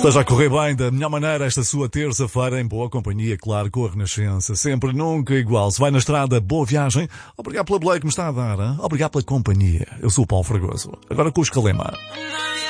Esteja a correr bem da melhor maneira esta sua terça-feira em boa companhia, claro, com a Renascença. Sempre, nunca igual. Se vai na estrada, boa viagem. Obrigado pela boleia que me está a dar. Hein? Obrigado pela companhia. Eu sou o Paulo Fragoso. Agora com o Escalema.